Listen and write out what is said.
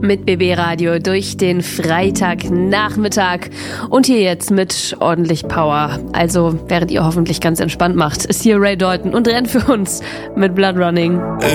mit BB Radio durch den Freitagnachmittag und hier jetzt mit ordentlich Power. Also während ihr hoffentlich ganz entspannt macht, ist hier Ray Dalton und rennt für uns mit Blood Running.